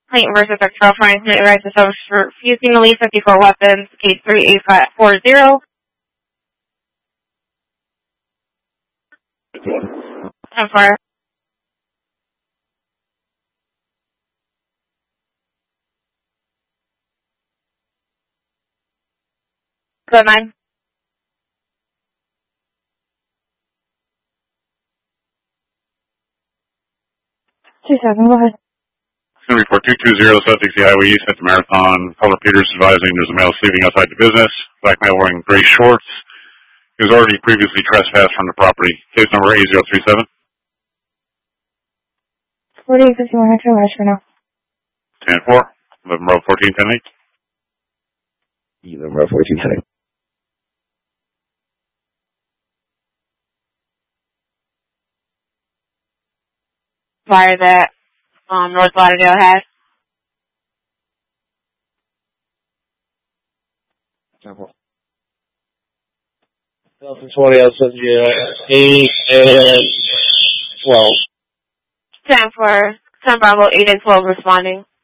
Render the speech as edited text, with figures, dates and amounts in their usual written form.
Clayton versus ex-girlfriend, committed rights of for fusing the lease 54 weapons, case 38540. And fire. Go 9. 27, go ahead. Report 220, South Dixie Highway East at the Marathon. Caller Peters advising there's a male sleeping outside the business. Black male wearing gray shorts. He was already previously trespassed from the property. Case number 8037. 4851, extra rush for now. 10-4. 11 row 14, 10-8. 11 row 14, 10-8. Fire that North Lauderdale had. 10-4. Delta 20, I'll send you 8 and 12. 10-4. 10 Bravo 8 and 12 responding.